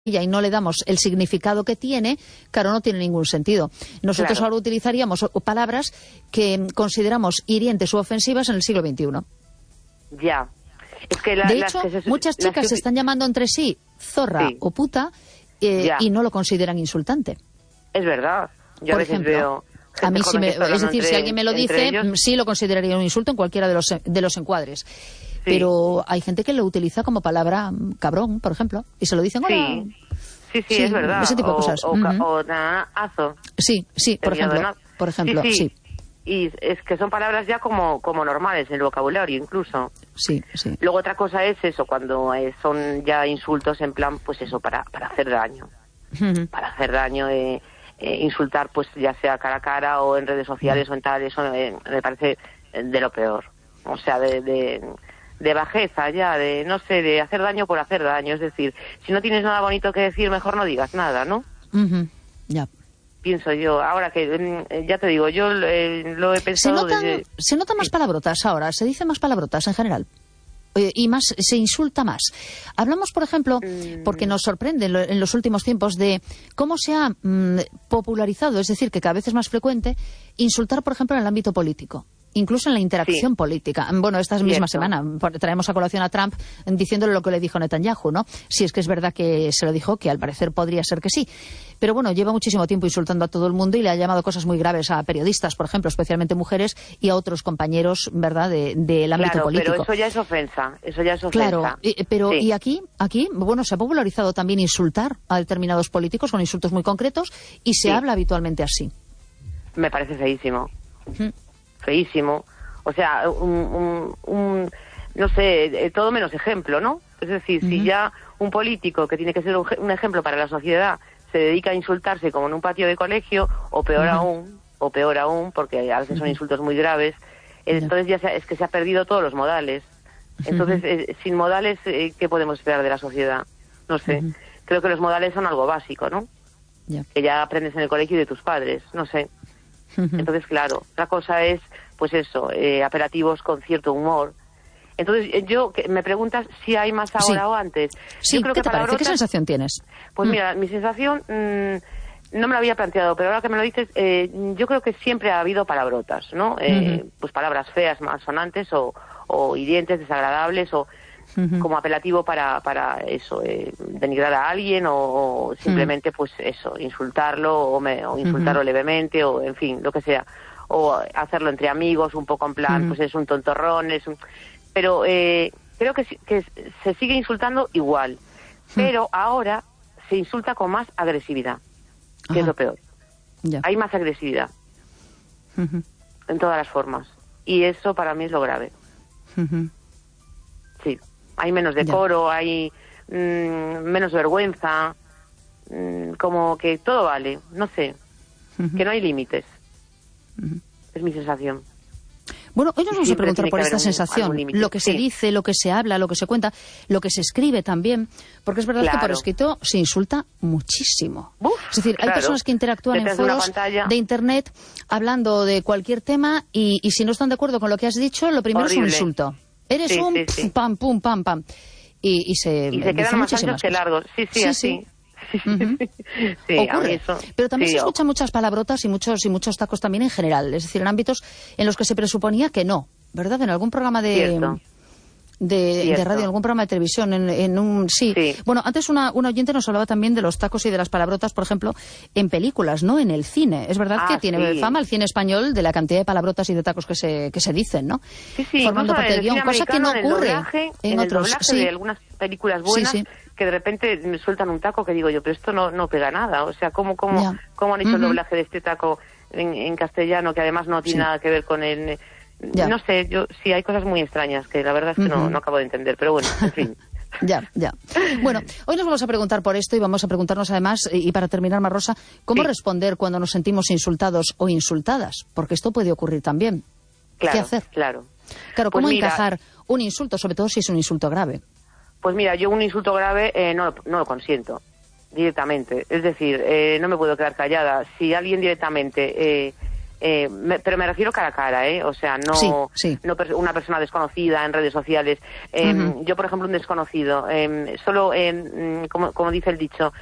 y no le damos el significado que tiene, claro, no tiene ningún sentido. Nosotros ahora utilizaríamos palabras que consideramos hirientes u ofensivas en el siglo XXI. Ya. Es que de hecho, muchas chicas se están llamando entre sí zorra o puta y no lo consideran insultante. Es verdad. Yo por ejemplo, a mí sí es decir, si alguien me lo dice, sí lo consideraría un insulto en cualquiera de los encuadres. Sí. Pero hay gente que lo utiliza como palabra cabrón, por ejemplo, y se lo dicen hola. Sí, es verdad. Ese tipo de cosas. O azo. Sí, por ejemplo, sí. Y es que son palabras ya como normales en el vocabulario, incluso. Sí. Luego otra cosa es eso, cuando son ya insultos en plan, pues eso, para hacer daño. Para hacer daño, insultar, pues ya sea cara a cara o en redes sociales o en tal, eso me parece de lo peor. O sea, de bajeza ya, de no sé, de hacer daño por hacer daño. Es decir, si no tienes nada bonito que decir, mejor no digas nada, ¿no? Ya. Pienso yo. Ahora que, ya te digo, yo lo he pensado se notan más palabrotas ahora, se dicen más palabrotas en general. Y más se insulta más. Hablamos, por ejemplo, porque nos sorprende en los últimos tiempos de cómo se ha popularizado, es decir, que cada vez es más frecuente insultar, por ejemplo, en el ámbito político. Incluso en la interacción política. Bueno, esta misma semana traemos a colación a Trump diciéndole lo que le dijo Netanyahu, ¿no? Si es que es verdad que se lo dijo, que al parecer podría ser que sí. Pero bueno, lleva muchísimo tiempo insultando a todo el mundo y le ha llamado cosas muy graves a periodistas, por ejemplo, especialmente mujeres, y a otros compañeros, ¿verdad?, del ámbito político. Pero eso ya es ofensa. Claro, pero y aquí, bueno, se ha popularizado también insultar a determinados políticos con insultos muy concretos y se habla habitualmente así. Me parece feísimo. Feísimo, o sea, no sé, todo menos ejemplo, ¿no? Es decir, si ya un político que tiene que ser un ejemplo para la sociedad se dedica a insultarse como en un patio de colegio, o peor aún, porque a veces son insultos muy graves, entonces ya es que se ha perdido todos los modales. Entonces, sin modales, ¿qué podemos esperar de la sociedad? No sé, creo que los modales son algo básico, ¿no? Que ya aprendes en el colegio y de tus padres, no sé. Entonces, claro, otra cosa es, pues eso, apelativos con cierto humor. Entonces, me preguntas si hay más ahora o antes. Sí, yo creo ¿qué te parece? ¿Qué sensación tienes? Pues mira, mi sensación, no me lo había planteado, pero ahora que me lo dices, yo creo que siempre ha habido palabrotas, ¿no? Pues palabras feas, malsonantes o hirientes, desagradables, o como apelativo para eso, denigrar a alguien o simplemente pues eso, insultarlo o insultarlo levemente o en fin, lo que sea, o hacerlo entre amigos un poco en plan, pues es un tontorrón, pero creo que se sigue insultando igual, pero ahora se insulta con más agresividad, que es lo peor. Hay más agresividad en todas las formas y eso para mí es lo grave. Sí. Hay menos decoro, hay menos vergüenza, como que todo vale, no sé, que no hay límites. Es mi sensación. Bueno, hoy nos vamos a preguntar por esta sensación, lo que se dice, lo que se habla, lo que se cuenta, lo que se escribe también, porque es verdad que por escrito se insulta muchísimo. Es decir, hay personas que interactúan en foros de internet hablando de cualquier tema y si no están de acuerdo con lo que has dicho, lo primero es un insulto. Eres pam, pum, pam, pam. Y se quedan más anchos que largos. Sí. Ocurre. Pero también se escuchan muchas palabrotas y muchos tacos también en general. Es decir, en ámbitos en los que se presuponía que no, ¿verdad? En algún programa de radio, en algún programa de televisión, Bueno, antes una oyente nos hablaba también de los tacos y de las palabrotas, por ejemplo, en películas, ¿no? En el cine. Es verdad que tiene fama el cine español de la cantidad de palabrotas y de tacos que se dicen, ¿no? Formando parte del guión, cosa que no ocurre en otros. De algunas películas buenas que de repente me sueltan un taco que digo yo, pero esto no pega nada. O sea, ¿cómo han hecho el doblaje de este taco en castellano que además no tiene nada que ver con el... No sé, sí hay cosas muy extrañas que la verdad es que no acabo de entender, pero bueno, en fin. Ya. Bueno, hoy nos vamos a preguntar por esto y vamos a preguntarnos además, y para terminar, Rosa, ¿cómo responder cuando nos sentimos insultados o insultadas? Porque esto puede ocurrir también. ¿Qué hacer? Claro, ¿cómo encajar un insulto, sobre todo si es un insulto grave? Pues mira, yo un insulto grave no lo consiento directamente. Es decir, no me puedo quedar callada. Si alguien directamente pero me refiero cara a cara, o sea, no, sí. no una persona desconocida en redes sociales. Yo, por ejemplo, un desconocido, solo, como dice el dicho,